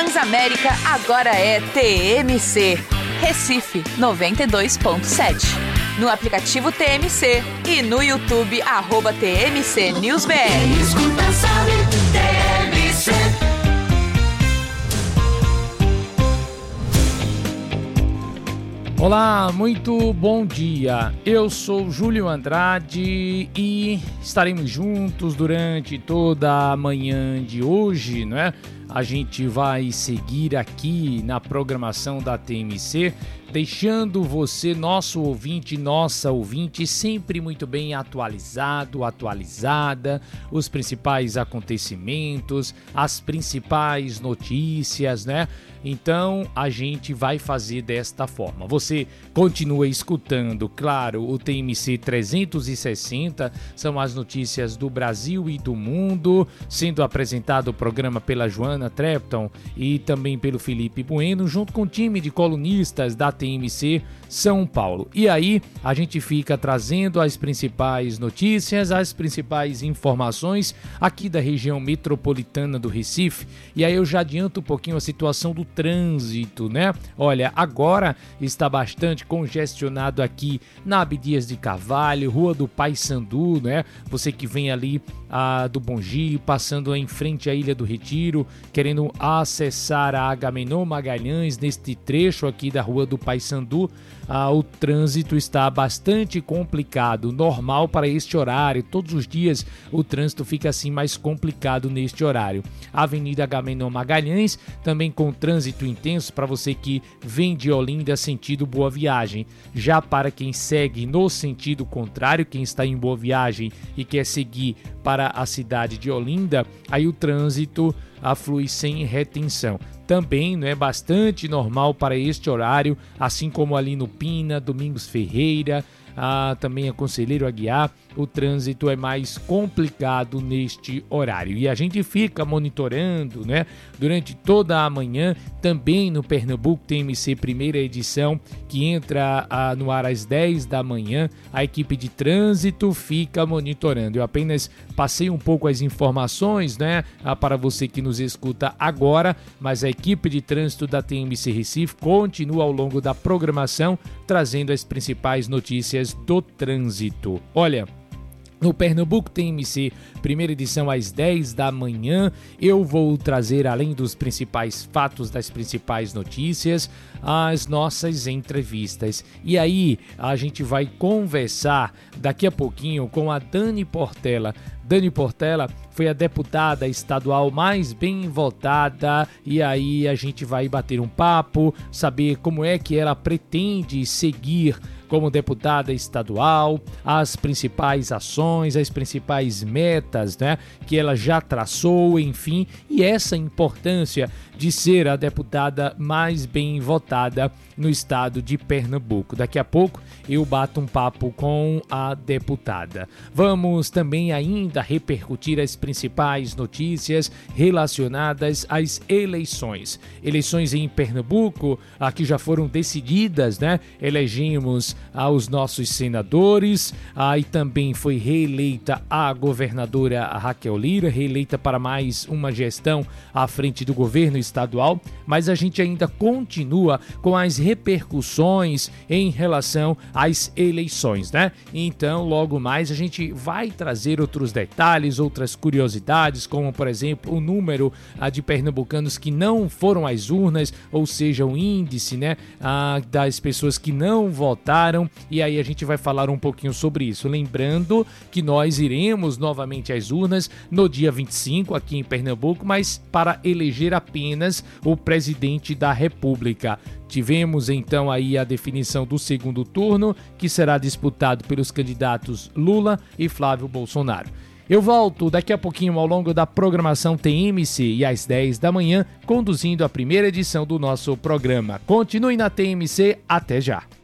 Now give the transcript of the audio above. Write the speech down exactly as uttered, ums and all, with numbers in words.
Transamérica agora é T M C. Recife noventa e dois ponto sete. No aplicativo T M C e no YouTube, arroba T M C News B R. Quem escuta sabe, T M C. Olá, muito bom dia. Eu sou Júlio Andrade e estaremos juntos durante toda a manhã de hoje, não é? A gente vai seguir aqui na programação da T M C, deixando você, nosso ouvinte, nossa ouvinte, sempre muito bem atualizado, atualizada, os principais acontecimentos, as principais notícias, né? Então, a gente vai fazer desta forma. Você continua escutando, claro, o T M C trezentos e sessenta, são as notícias do Brasil e do mundo, sendo apresentado o programa pela Joana Trepton e também pelo Felipe Bueno, junto com o time de colunistas da T M C São Paulo. E aí, a gente fica trazendo as principais notícias, as principais informações aqui da região metropolitana do Recife. E aí eu já adianto um pouquinho a situação do trânsito, né? Olha, agora está bastante congestionado aqui na Abdias de Carvalho, Rua do Paissandu, né? Você que vem ali ah, do Bongi, passando em frente à Ilha do Retiro, querendo acessar a Agamenon Magalhães, neste trecho aqui da Rua do Paissandu, ah, o trânsito está bastante complicado, normal para este horário. Todos os dias o trânsito fica assim mais complicado neste horário. Avenida Agamenon Magalhães, também com trânsito intenso para você que vem de Olinda sentido Boa Viagem. Já para quem segue no sentido contrário, quem está em Boa Viagem e quer seguir para a cidade de Olinda, aí o trânsito flui sem retenção. Também não é bastante normal para este horário, assim como ali no Pina, Domingos Ferreira, ah, também a Conselheiro Aguiar, o trânsito é mais complicado neste horário. E a gente fica monitorando, né, durante toda a manhã, também no Pernambuco T M C primeira edição, que entra ah, no ar às dez da manhã, a equipe de trânsito fica monitorando. Eu apenas passei um pouco as informações, né, ah, para você que nos escuta agora, mas a equipe de trânsito da T M C Recife continua ao longo da programação, trazendo as principais notícias do trânsito. Olha, no Pernambuco T M C, primeira edição às dez da manhã, eu vou trazer, além dos principais fatos, das principais notícias, as nossas entrevistas. E aí, a gente vai conversar daqui a pouquinho com a Dani Portela. Dani Portela foi a deputada estadual mais bem votada e aí a gente vai bater um papo, saber como é que ela pretende seguir como deputada estadual, as principais ações, as principais metas, né, que ela já traçou, enfim, e essa importância de ser a deputada mais bem votada no estado de Pernambuco. Daqui a pouco eu bato um papo com a deputada. Vamos também ainda repercutir as principais notícias relacionadas às eleições. Eleições em Pernambuco, aqui já foram decididas, né? Elegemos aos nossos senadores, aí também foi reeleita a governadora Raquel Lira, reeleita para mais uma gestão à frente do governo estadual, mas a gente ainda continua com as repercussões em relação às eleições, né? Então, logo mais a gente vai trazer outros detalhes, outras curiosidades, como, por exemplo, o número ah, de pernambucanos que não foram às urnas, ou seja, o índice, né, ah, das pessoas que não votaram, e aí a gente vai falar um pouquinho sobre isso. Lembrando que nós iremos novamente às urnas no dia vinte e cinco aqui em Pernambuco, mas para eleger apenas o presidente da República. Tivemos então aí a definição do segundo turno, que será disputado pelos candidatos Lula e Flávio Bolsonaro. Eu volto daqui a pouquinho ao longo da programação T M C e às dez da manhã, conduzindo a primeira edição do nosso programa. Continue na T M C, até já!